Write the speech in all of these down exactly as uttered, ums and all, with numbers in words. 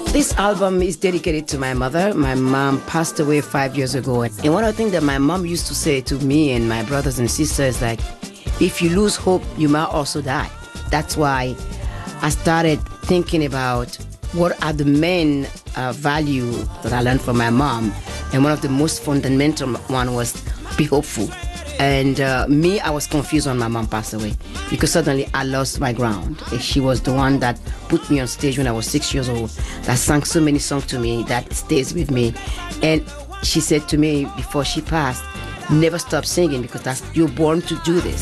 This album is dedicated to my mother. My mom passed away five years ago. And one of the things that my mom used to say to me and my brothers and sisters is like, if you lose hope, you might also die. That's why I started thinking about what are the main uh, value that I learned from my mom. And one of the most fundamental one was be hopeful. And uh, me, I was confused when my mom passed away because suddenly I lost my ground. She was the one that put me on stage when I was six years old, that sang so many songs to me that stays with me. And she said to me before she passed, never stop singing because that's, you're born to do this.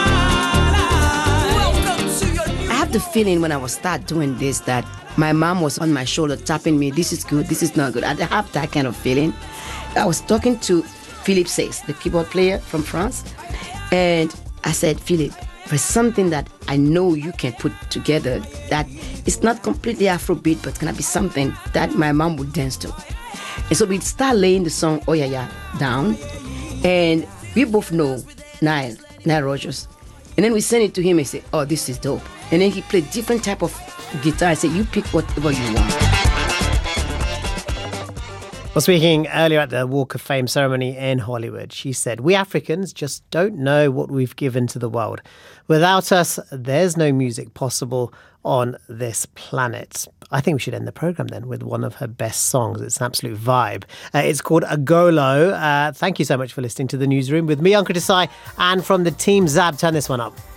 I have the feeling when I was start doing this that my mom was on my shoulder tapping me, this is good, this is not good. I have that kind of feeling. I was talking to Philippe Says, the keyboard player from France. And I said, Philippe, there's something that I know you can put together that it's not completely Afrobeat, but it's going to be something that my mom would dance to. And so we start laying the song Oh Yeah Yeah down. And we both know Nile, Nile Rodgers. And then we send it to him and say, oh, this is dope. And then he played different type of guitar. I said, you pick whatever you want. Well, speaking earlier at the Walk of Fame ceremony in Hollywood, she said, we Africans just don't know what we've given to the world. Without us, there's no music possible on this planet. I think we should end the programme then with one of her best songs. It's an absolute vibe. Uh, it's called Agolo. Uh, thank you so much for listening to The Newsroom with me, Uncle Desai, and from the team Zab. Turn this one up.